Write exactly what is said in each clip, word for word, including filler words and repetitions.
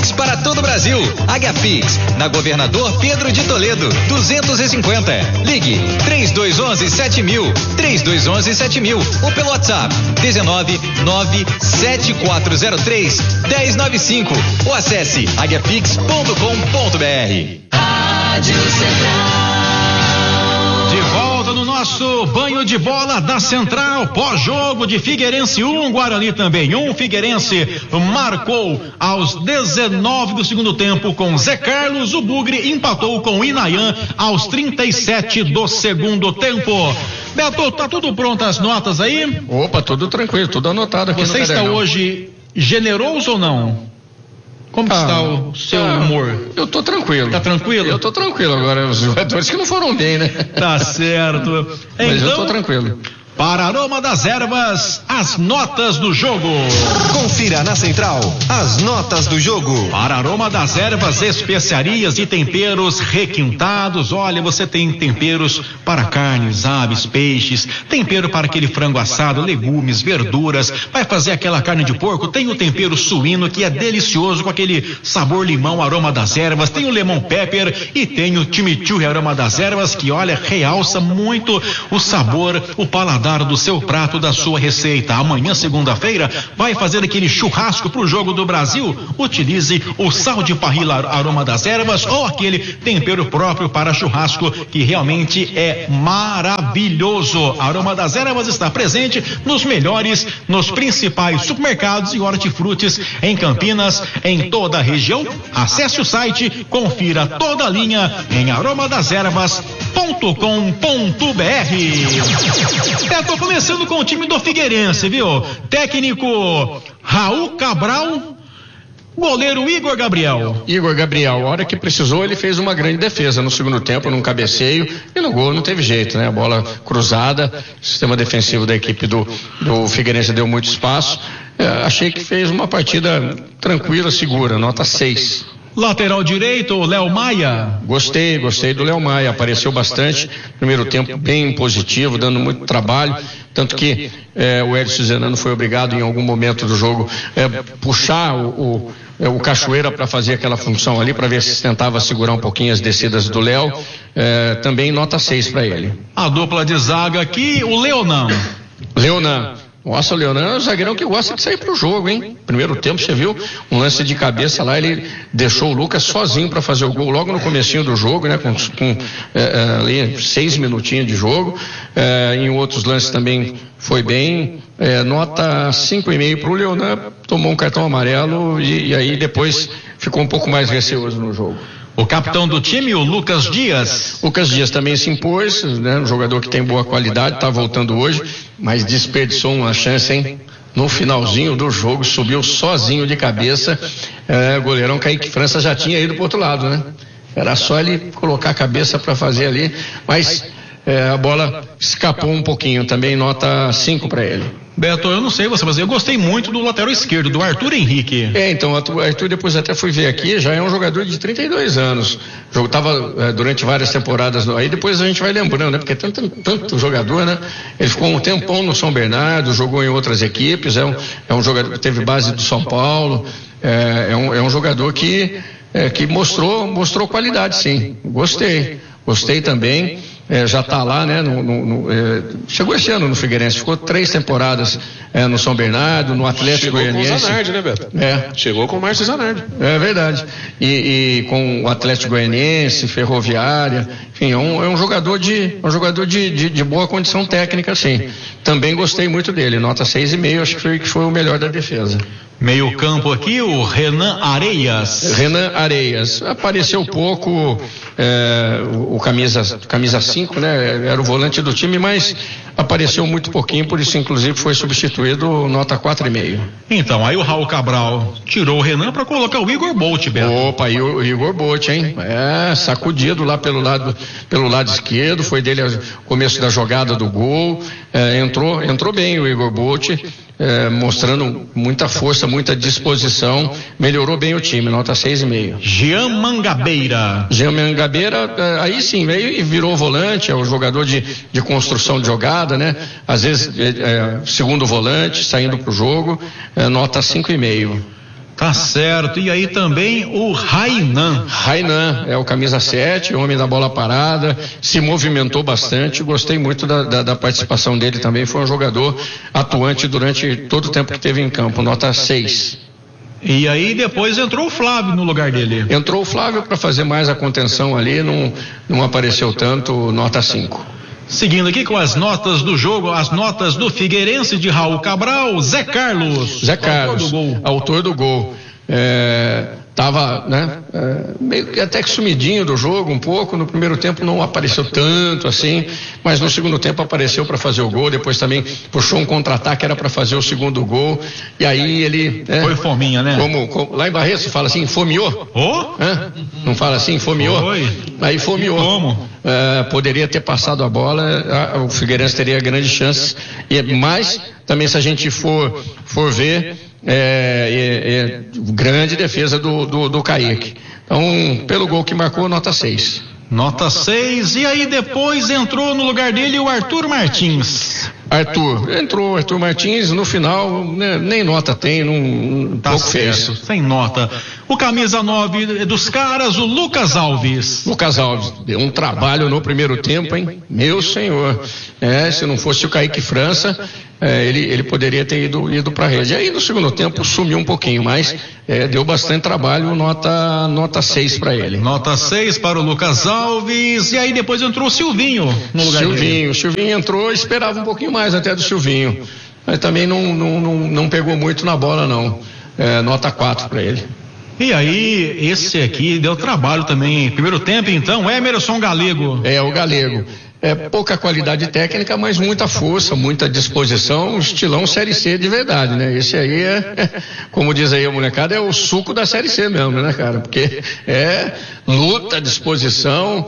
Pix para todo o Brasil. Águia Pix, na Governador Pedro de Toledo, duzentos e cinquenta. Ligue três dois um um sete mil, três dois um um sete mil ou pelo WhatsApp dezenove nove sete quatro zero três um zero nove cinco ou acesse águia pix ponto com ponto br. Rádio Central. De volta no nosso banho de bola da Central, pós-jogo de Figueirense um, Guarani também um. Figueirense marcou aos dezenove do segundo tempo com Zé Carlos, o Bugre empatou com Inayan aos trinta e sete do segundo tempo. Beto, tá tudo pronto as notas aí? Opa, tudo tranquilo, tudo anotado aqui. Você no está caderno. hoje generoso ou não? Como ah, está o seu ah, humor? Eu tô tranquilo. Tá tranquilo? Eu tô tranquilo. Agora, os jogadores que não foram bem, né? Tá certo. Mas então, eu tô tranquilo. Para Aroma das Ervas, as notas do jogo. Confira na Central as notas do jogo. Para Aroma das Ervas, especiarias e temperos requintados. Olha, você tem temperos para carnes, aves, peixes, tempero para aquele frango assado, legumes, verduras. Vai fazer aquela carne de porco? Tem o tempero suíno que é delicioso com aquele sabor limão, Aroma das Ervas. Tem o lemon pepper e tem o chimichurri Aroma das Ervas que, olha, realça muito o sabor, o paladar do seu prato, da sua receita. Amanhã, segunda-feira, vai fazer aquele churrasco pro jogo do Brasil? Utilize o sal de parrilla Aroma das Ervas ou aquele tempero próprio para churrasco que realmente é maravilhoso. Aroma das Ervas está presente nos melhores, nos principais supermercados e hortifrutis em Campinas, em toda a região. Acesse o site, confira toda a linha em aroma das ervas ponto com ponto br. É, tô começando com o time do Figueirense, viu? Técnico Raul Cabral, goleiro Igor Gabriel. Igor Gabriel, a hora que precisou, ele fez uma grande defesa no segundo tempo, num cabeceio, e no gol não teve jeito, né? A bola cruzada, o sistema defensivo da equipe do, do Figueirense deu muito espaço. É, achei que fez uma partida tranquila, segura, nota seis. Lateral direito, Léo Maia. Gostei, gostei do Léo Maia, apareceu bastante, primeiro tempo bem positivo, dando muito trabalho, tanto que eh, o Edson Zenano foi obrigado em algum momento do jogo eh, puxar o, o, eh, o Cachoeira para fazer aquela função ali, para ver se tentava segurar um pouquinho as descidas do Léo, eh, também nota seis para ele. A dupla de zaga aqui, o Leonan. Leonan. Nossa, o Leonan é um zagueirão que gosta de sair pro jogo, hein? Primeiro tempo, você viu um lance de cabeça lá, ele deixou o Lucas sozinho para fazer o gol logo no comecinho do jogo, né? Com, com é, ali seis minutinhos de jogo. É, em outros lances também foi bem. É, nota cinco e meio pro Leonan, tomou um cartão amarelo e, e aí depois ficou um pouco mais receoso no jogo. O capitão do time, o Lucas Dias. Lucas Dias também se impôs, né? Um jogador que tem boa qualidade, tá voltando hoje, mas desperdiçou uma chance, hein? No finalzinho do jogo, subiu sozinho de cabeça, é, o goleirão Kaique França já tinha ido pro outro lado, né? Era só ele colocar a cabeça para fazer ali, mas é, a bola escapou um pouquinho, também nota cinco para ele. Beto, eu não sei você, mas eu gostei muito do lateral esquerdo, do Arthur Henrique. É, então, o Arthur depois até fui ver aqui, já é um jogador de trinta e dois anos. O jogo estava é, durante várias temporadas, aí depois a gente vai lembrando, né? Porque é tanto, tanto jogador, né? Ele ficou um tempão no São Bernardo, jogou em outras equipes, é um, é um jogador que teve base do São Paulo, é, é, um, é um jogador que, é, que mostrou, mostrou qualidade, sim. Gostei, gostei também. É, já está lá, né? No, no, no, é, chegou esse ano no Figueirense, ficou três temporadas é, no São Bernardo, no Atlético Goianiense. Chegou com o Zanardi, né, Beto? É. Chegou com o Márcio Zanardi. É verdade. E, e com o Atlético Goianiense, Ferroviária, enfim, é um, é um jogador de, um jogador de, de, de boa condição técnica, sim. Também gostei muito dele, nota seis e meio, acho que foi, que foi o melhor da defesa. Meio campo aqui, o Renan Areias. Renan Areias, apareceu pouco, é, o, o camisa, camisa cinco, né? Era o volante do time, mas apareceu muito pouquinho, por isso inclusive foi substituído, nota quatro e meio. Então, aí o Raul Cabral tirou o Renan para colocar o Igor Bolt, Beto. Opa, e o Igor Bolt, hein? É, sacudido lá pelo lado, pelo lado esquerdo, foi dele o começo da jogada do gol, é, entrou, entrou bem o Igor Bolt. É, mostrando muita força, muita disposição, melhorou bem o time, nota seis e meio. Jean Mangabeira. Jean Mangabeira, é, aí sim, veio e virou volante, é o jogador de, de construção de jogada, né? Às vezes, é, é, segundo volante, saindo pro jogo, é, nota cinco e meio. Tá certo. E aí também o Rainan. Rainan é o camisa sete, homem da bola parada, se movimentou bastante, gostei muito da, da, da participação dele também, foi um jogador atuante durante todo o tempo que teve em campo, nota seis. E aí depois entrou o Flávio no lugar dele. Entrou o Flávio para fazer mais a contenção ali, não, não apareceu tanto, nota cinco. Seguindo aqui com as notas do jogo, as notas do Figueirense de Raul Cabral, Zé Carlos. Zé Carlos, autor do gol. Autor do gol. É, tava, né, é, meio que até que sumidinho do jogo um pouco, no primeiro tempo não apareceu tanto assim, mas no segundo tempo apareceu para fazer o gol, depois também puxou um contra-ataque, era para fazer o segundo gol, e aí ele... É, foi fominha, né? Como, como, lá em Barreto se fala assim, fomeou? Oh? É? Não fala assim, fomeou? Foi. Aí fomeou. Como? É, poderia ter passado a bola, a, o Figueirense teria grandes chances, e, mas também se a gente for, for ver, é, é, é grande defesa do, do, do Kaique. Então, pelo gol que marcou, nota seis. Nota seis, e aí depois entrou no lugar dele o Arthur Martins. Arthur, entrou Arthur Martins, no final, né, nem nota tem, um tá pouco feio. Sem nota. O camisa nove dos caras, o Lucas Alves. Lucas Alves, deu um trabalho no primeiro tempo, hein? Meu senhor. É, se não fosse o Kaique França, é, ele, ele poderia ter ido, ido para a rede. Aí no segundo tempo sumiu um pouquinho, mas é, deu bastante trabalho, nota, nota seis para ele. Nota seis para o Lucas Alves, e aí depois entrou o Silvinho no lugar Silvinho, dele. O Silvinho entrou, esperava um pouquinho mais até do Silvinho, mas também não, não, não, não pegou muito na bola não, é, nota quatro para ele. E aí, esse aqui deu trabalho também. Primeiro tempo, então, Emerson Galego. É, o Galego. É pouca qualidade técnica, mas muita força, muita disposição, estilão Série C de verdade, né? Esse aí é, como diz aí a molecada, é o suco da Série C mesmo, né, cara? Porque é luta, disposição,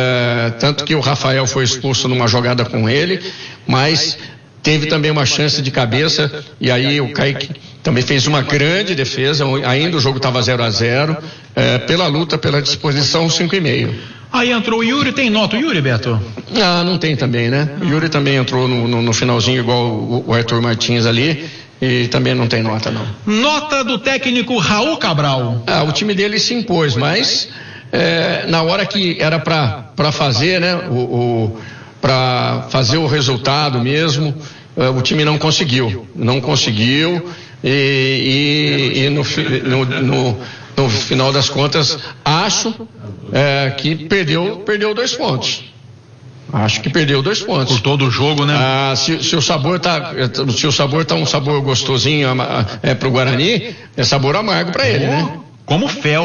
é, tanto que o Rafael foi expulso numa jogada com ele, mas teve também uma chance de cabeça, e aí o Kaique também fez uma grande defesa, ainda o jogo estava zero a zero, é, pela luta, pela disposição, cinco e meio. Aí entrou o Yuri, tem nota o Yuri, Beto? Ah, não tem também, né? O Yuri também entrou no, no, no finalzinho igual o, o Arthur Martins ali, e também não tem nota não. Nota do técnico Raul Cabral. Ah, o time dele se impôs, mas é, na hora que era para fazer, né, o, o para fazer o resultado mesmo, é, o time não conseguiu, não conseguiu, e, e, e no, no, no, no final das contas, acho é, que perdeu, perdeu dois pontos. Acho que perdeu dois pontos. Por todo o jogo, né? Ah, se, se o sabor tá, se o sabor tá um sabor gostosinho é, pro Guarani, é sabor amargo para ele, né? Como fel.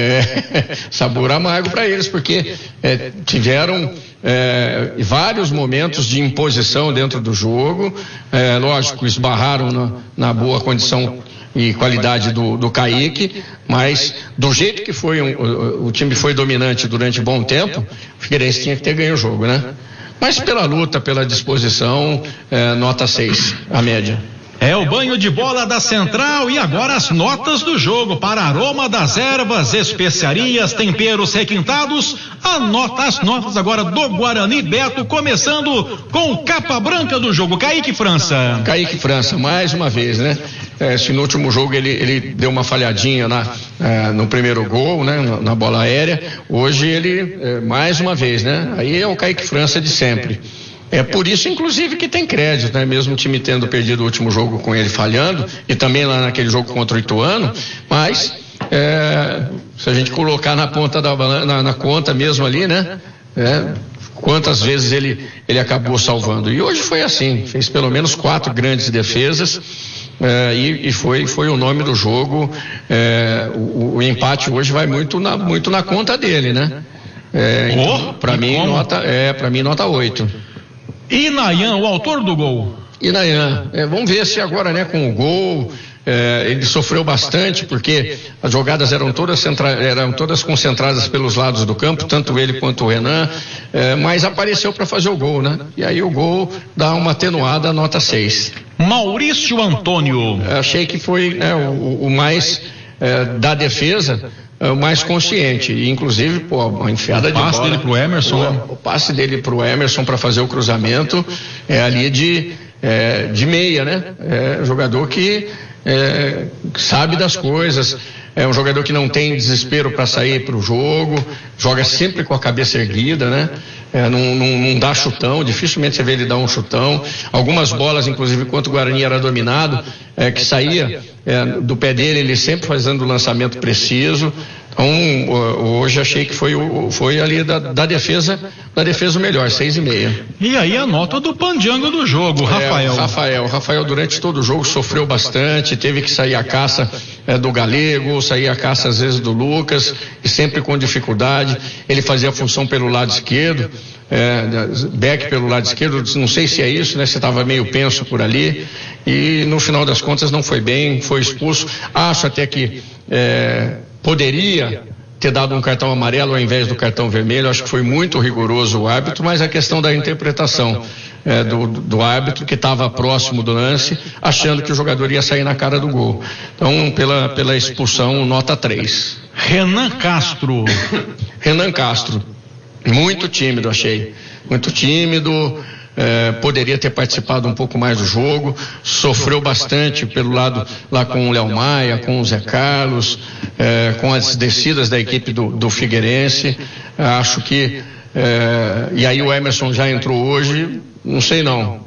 É, sabor amargo para eles, porque é, tiveram é, vários momentos de imposição dentro do jogo, é, lógico, esbarraram na, na boa condição e qualidade do, do Kaique, mas do jeito que foi um, o, o time foi dominante durante um bom tempo, o Figueirense tinha que ter ganho o jogo, né? Mas pela luta, pela disposição, é, nota seis, a média. É o banho de bola da Central e agora as notas do jogo para aroma das ervas, especiarias, temperos requintados. Anota as notas agora do Guarani, Beto, começando com o capa branca do jogo, Kaique França. Kaique França, mais uma vez, né? É, se no último jogo ele, ele deu uma falhadinha na, é, no primeiro gol, né? Na, na bola aérea, hoje ele, é, mais uma vez, né? Aí é o Kaique França de sempre. É por isso, inclusive, que tem crédito, né? Mesmo o time tendo perdido o último jogo com ele falhando, e também lá naquele jogo contra o Ituano, mas é, se a gente colocar na ponta da na, na conta mesmo ali, né? É, quantas vezes ele, ele acabou salvando. E hoje foi assim, fez pelo menos quatro grandes defesas, é, e, e foi, foi o nome do jogo. É, o, o empate hoje vai muito na, muito na conta dele, né? É, então, oh, para mim, nota, é, para mim, nota oito. E Nayan, o autor do gol? E Nayan, é, vamos ver se agora, né, com o gol, é, ele sofreu bastante, porque as jogadas eram todas, centra, eram todas concentradas pelos lados do campo, tanto ele quanto o Renan, é, mas apareceu para fazer o gol, né? E aí o gol dá uma atenuada, nota seis. Maurício Antônio. É, achei que foi, né, o, o mais é, da defesa, é, o mais consciente, e inclusive, pô, a enfiada de bola. O passe dele pro Emerson, né? O passe dele pro Emerson para fazer o cruzamento é ali de, é, de meia, né? É jogador que é, sabe das coisas, é um jogador que não tem desespero para sair para o jogo, joga sempre com a cabeça erguida, né? É, não, não, não dá chutão, dificilmente você vê ele dar um chutão. Algumas bolas, inclusive, enquanto o Guarani era dominado, é, que saía é, do pé dele, ele sempre fazendo o lançamento preciso. Então, hoje achei que foi, foi ali da, da defesa, da defesa o melhor, seis e meia. E aí a nota do pandiango do jogo, Rafael. É, o Rafael, o Rafael durante todo o jogo sofreu bastante, teve que sair a caça é, do Galego, sair a caça às vezes do Lucas, e sempre com dificuldade. Ele fazia a função pelo lado esquerdo, é, back pelo lado esquerdo, não sei se é isso, né? Você estava meio penso por ali, e no final das contas não foi bem, foi expulso. Acho até que é, poderia ter dado um cartão amarelo ao invés do cartão vermelho. Acho que foi muito rigoroso o árbitro, mas a questão da interpretação é, do, do árbitro, que estava próximo do lance, achando que o jogador ia sair na cara do gol. Então, pela, pela expulsão, nota três. Renan Castro. Renan Castro, muito tímido, achei. Muito tímido. É, poderia ter participado um pouco mais do jogo, sofreu bastante pelo lado lá com o Léo Maia, com o Zé Carlos, é, com as descidas da equipe do, do Figueirense. Acho que é, e aí o Emerson já entrou hoje, não sei não,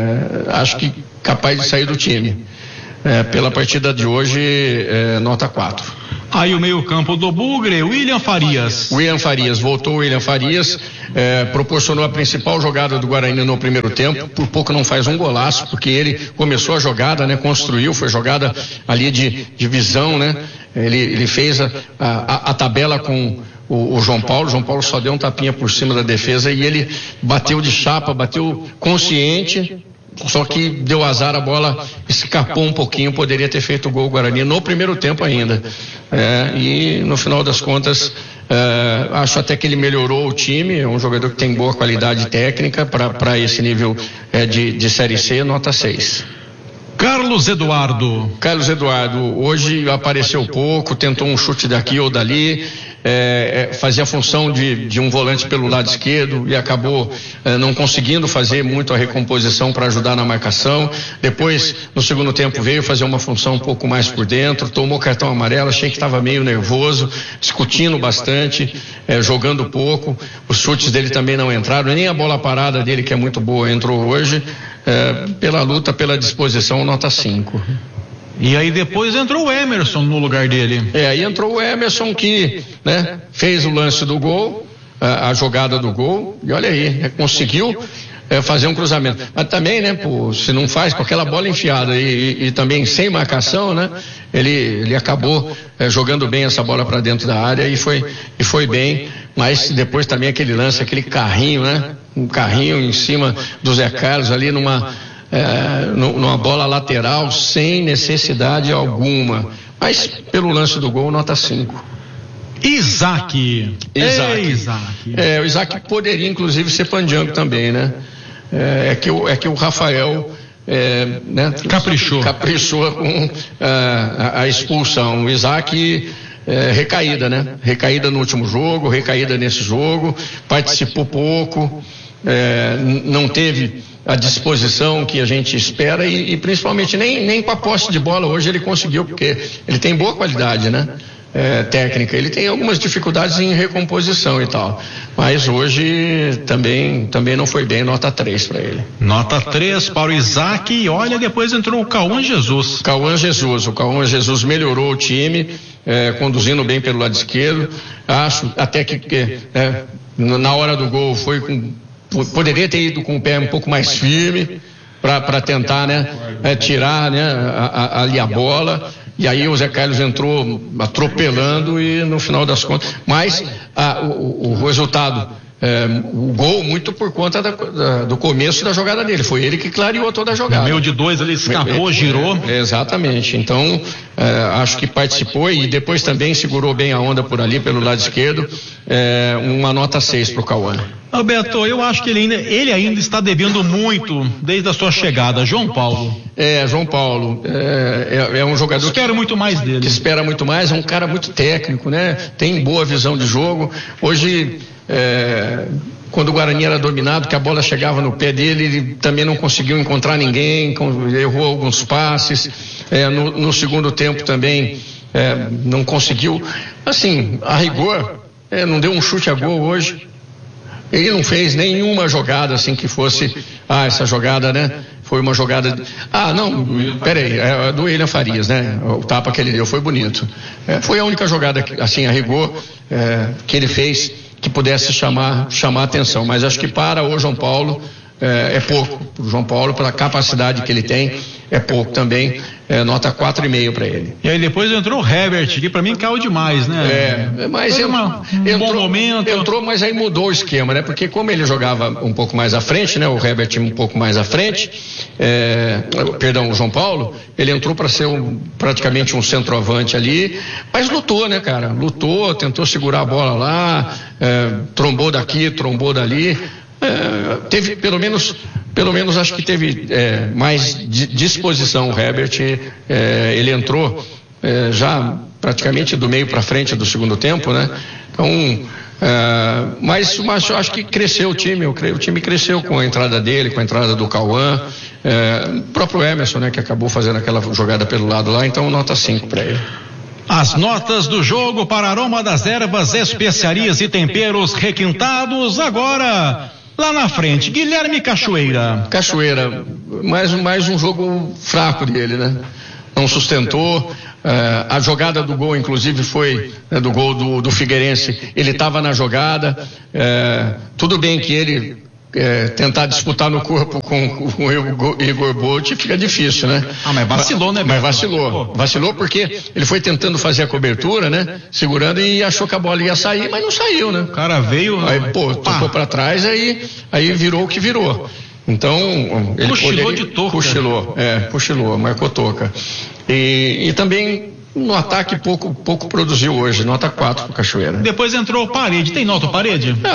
é, acho que capaz de sair do time. É, pela partida de hoje, é, nota quatro. Aí o meio campo do Bugre, William Farias. William Farias, voltou o William Farias, é, proporcionou a principal jogada do Guarani no primeiro tempo, por pouco não faz um golaço, porque ele começou a jogada, né, construiu, foi jogada ali de, de visão, né, ele, ele fez a, a, a tabela com o, o João Paulo, o João Paulo só deu um tapinha por cima da defesa e ele bateu de chapa, bateu consciente. Só que deu azar, a bola escapou um pouquinho, poderia ter feito o gol o Guarani no primeiro tempo ainda. É, e no final das contas, é, acho até que ele melhorou o time, é um jogador que tem boa qualidade técnica para esse nível é, de, de Série C, nota seis. Carlos Eduardo. Carlos Eduardo, hoje apareceu pouco, tentou um chute daqui ou dali, é, é, fazia a função de, de um volante pelo lado esquerdo e acabou é, não conseguindo fazer muito a recomposição para ajudar na marcação. Depois, no segundo tempo, veio fazer uma função um pouco mais por dentro, tomou cartão amarelo, achei que estava meio nervoso, discutindo bastante, é, jogando pouco. Os chutes dele também não entraram, nem a bola parada dele, que é muito boa, entrou hoje. É, pela luta, pela disposição, nota cinco. E aí depois entrou o Emerson no lugar dele. É, aí entrou o Emerson que, né, fez o lance do gol, a, a jogada do gol, e olha aí, né, conseguiu é, fazer um cruzamento. Mas também, né, pô, se não faz com aquela bola enfiada e, e, e também sem marcação, né, ele, ele acabou é, jogando bem essa bola para dentro da área e foi, e foi bem, mas depois também aquele lance, aquele carrinho, né, um carrinho em cima do Zé Carlos ali numa, é, numa bola lateral sem necessidade alguma, mas pelo lance do gol, nota cinco. Isaac. Isaac. Ei, Isaac. É, o Isaac poderia inclusive ser pandiango também, né? É, é, que, o, é que o Rafael é, né, caprichou. caprichou com a, a expulsão. O Isaac é, recaída, né? Recaída no último jogo, recaída nesse jogo, participou pouco, é, não teve a disposição que a gente espera e, e principalmente nem, nem com a posse de bola hoje ele conseguiu, porque ele tem boa qualidade, né? É, técnica, ele tem algumas dificuldades em recomposição e tal, mas hoje também, também não foi bem, nota três para ele. Nota três para o Isaac e olha, depois entrou o Cauã Jesus. Cauã Jesus, o Cauã Jesus melhorou o time, é, conduzindo bem pelo lado esquerdo, acho até que, que é, na hora do gol foi com, poderia ter ido com o pé um pouco mais firme para tentar, né, é, tirar, né, a, a, ali a bola. E aí o Zé Carlos entrou atropelando e no final das contas, mas ah, o, o resultado, é, o gol muito por conta da, da, do começo da jogada dele, foi ele que clareou toda a jogada. No meio de dois ele escapou, é, girou. É, exatamente, então é, acho que participou e depois também segurou bem a onda por ali, pelo lado esquerdo, é, uma nota seis para o Cauã. Alberto, eu acho que ele ainda, ele ainda está devendo muito desde a sua chegada. João Paulo. É, João Paulo, é, é, é um jogador espero que, muito mais dele. Que espera muito mais, é um cara muito técnico, né? Tem boa visão de jogo. Hoje, é, quando o Guarani era dominado, que a bola chegava no pé dele, ele também não conseguiu encontrar ninguém, errou alguns passes. É, no, no segundo tempo também é, não conseguiu. Assim, a rigor, é, não deu um chute a gol hoje. Ele não fez nenhuma jogada assim que fosse, ah, essa jogada, né? Foi uma jogada. De... Ah, não, peraí, é do William Farias, né? O tapa que ele deu foi bonito. É, foi a única jogada, assim, a rigor, é, que ele fez que pudesse chamar, chamar atenção. Mas acho que para o João Paulo é, é pouco. Para o João Paulo, pela capacidade que ele tem, é pouco também. É, nota quatro e meio para ele. E aí depois entrou o Herbert, que para mim caiu demais, né? É, mas eu, uma, um entrou, bom momento. Entrou, mas aí mudou o esquema, né? Porque como ele jogava um pouco mais à frente, né? O Herbert um pouco mais à frente, é, perdão, o João Paulo, ele entrou para ser um, praticamente um centroavante ali, mas lutou, né, cara? Lutou, tentou segurar a bola lá, é, trombou daqui, trombou dali. É, teve pelo menos pelo menos acho que teve é, mais disposição o Herbert. É, ele entrou é, já praticamente do meio para frente do segundo tempo, né? Então é, mas, mas eu acho que cresceu o time, o, o time cresceu com a entrada dele, com a entrada do Cauã, é, o próprio Emerson, né, que acabou fazendo aquela jogada pelo lado lá, então nota cinco para ele. As notas do jogo para Aroma das Ervas, especiarias e temperos requintados. Agora, lá na frente, Guilherme Cachoeira. Cachoeira, mais, mais um jogo fraco dele, né? Não sustentou. É, a jogada do gol, inclusive, foi né, do gol do, do Figueirense. Ele estava na jogada. É, tudo bem que ele É, tentar disputar no corpo com, com o Igor Bolt fica difícil, né? Ah, mas vacilou, né? Mas vacilou. Vacilou porque ele foi tentando fazer a cobertura, né? Segurando e achou que a bola ia sair, mas não saiu, né? O cara veio... Aí, pô, tocou pra trás, aí, aí virou o que virou. Então... Ele cochilou poderia, de toca. Cochilou, é, cochilou, marcou toca. E, e também... No ataque pouco, pouco produziu hoje, nota quatro pro Cachoeira. Depois entrou o Parede. Tem nota o Parede? Não,